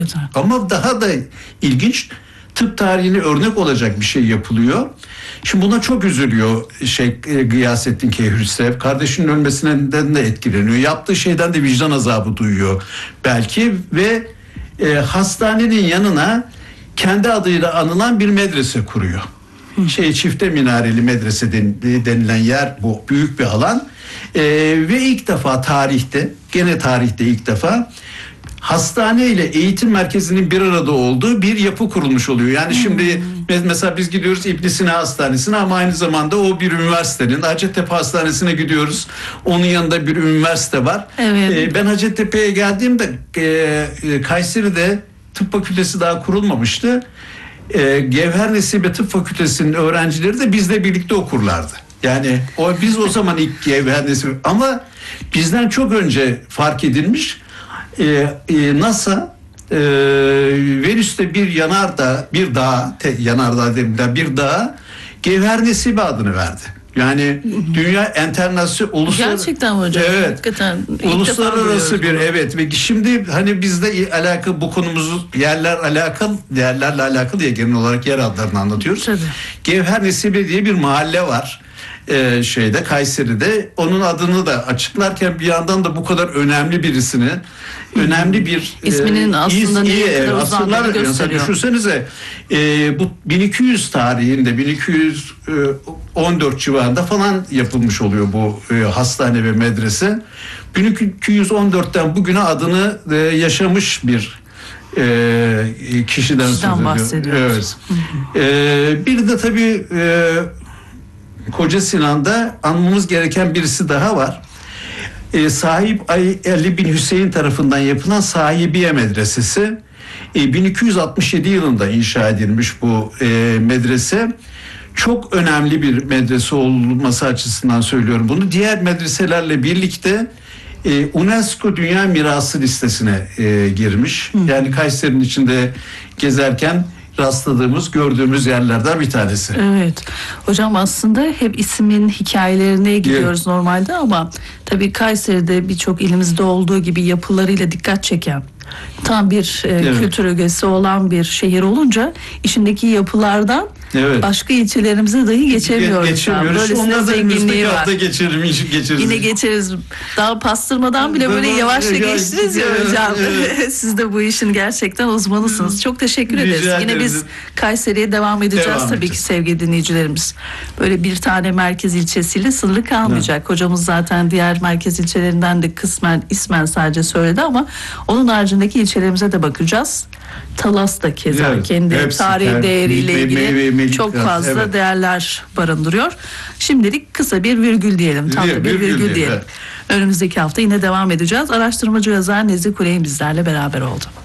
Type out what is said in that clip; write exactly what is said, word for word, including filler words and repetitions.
Ama daha da ilginç, tıp tarihine örnek olacak bir şey yapılıyor. Şimdi buna çok üzülüyor şey Gıyasettin Keyhüsrev. Kardeşinin ölmesinden de etkileniyor. Yaptığı şeyden de vicdan azabı duyuyor belki ve e, hastanenin yanına kendi adıyla anılan bir medrese kuruyor. Şey çifte minareli medrese denilen yer, bu büyük bir alan. E, ve ilk defa tarihte, gene tarihte ilk defa hastane ile eğitim merkezinin bir arada olduğu bir yapı kurulmuş oluyor. Yani şimdi hmm. mesela biz gidiyoruz İbn Sina Hastanesi'ne ama aynı zamanda o bir üniversitenin. Hacettepe Hastanesi'ne gidiyoruz. Onun yanında bir üniversite var. Evet. Ee, ben Hacettepe'ye geldiğimde e, Kayseri'de tıp fakültesi daha kurulmamıştı. E, Gevher Nesibe Tıp Fakültesi'nin öğrencileri de bizle birlikte okurlardı. Yani o biz o zaman ilk Gevher Nesibe, ama bizden çok önce fark edilmiş. Ee, e, NASA e, Venüs'te bir yanardağ, bir dağ, te, yanardağ deminden bir dağa Gevher Nesibe adını verdi. Yani dünya enternasyonel, uluslararası. Gerçekten hocam. Evet. Hakikaten. Uluslararası bir, evet, ve şimdi hani bizde alakalı bu konumuzu yerler alakalı yerlerle alakalı diye genel olarak yer adlarını anlatıyoruz. Tabii. Gevher Nesibe diye bir mahalle var. Ee, şeyde Kayseri'de, onun adını da açıklarken bir yandan da bu kadar önemli birisini, önemli bir isminin e, aslında iyi, neye kadar asırlar uzandığını gösteriyor. Düşünsenize e, bu bin iki yüz tarihinde, bin iki yüz on dört civarında falan yapılmış oluyor bu e, hastane ve medrese. bin iki yüz on dörtten bugüne adını e, yaşamış bir e, kişiden, kişiden bahsediyoruz. Evet. E, bir de tabii e, Koca Sinan'da anmamız gereken birisi daha var. E, Sahip Ali bin Hüseyin tarafından yapılan Sahibiye Medresesi. E, bin iki yüz altmış yedi yılında inşa edilmiş bu e, medrese. Çok önemli bir medrese olması açısından söylüyorum bunu. Diğer medreselerle birlikte e, UNESCO Dünya Mirası listesine e, girmiş. Hı. Yani Kayseri'nin içinde gezerken rastladığımız, gördüğümüz yerlerden bir tanesi. Evet. Hocam aslında hep ismin hikayelerine gidiyoruz evet. normalde ama tabii Kayseri'de birçok ilimizde olduğu gibi yapılarıyla dikkat çeken, tam bir e, evet. kültür ögesi olan bir şehir olunca içindeki yapılardan evet. başka ilçelerimize dahi geçemiyoruz. Geçemiyoruz. Onlar da zenginliği var. Geçerim, geçeriz. Yine geçeriz. Daha pastırmadan bile böyle yavaşça geçtiniz ya hocam. Evet. Siz de bu işin gerçekten uzmanısınız. Çok teşekkür Rica ederiz. Ederiz. Yine biz Kayseri'ye devam edeceğiz devam tabii edeceğiz. Ki sevgili dinleyicilerimiz. Böyle bir tane merkez ilçesiyle sınırlı kalmayacak. Evet. Hocamız zaten diğer merkez ilçelerinden de kısmen ismen sadece söyledi ama onun haricindeki ilçelerimize de bakacağız. Talas da keza evet, kendi hepsi, tarihi yani, değeriyle ilgili meyve, meyve, çok fazla evet. değerler barındırıyor. Şimdilik kısa bir virgül diyelim. Tam da bir virgül, virgül diyelim. Evet. Önümüzdeki hafta yine devam edeceğiz. Araştırmacı yazar Nezih Kuley'in bizlerle beraber oldu.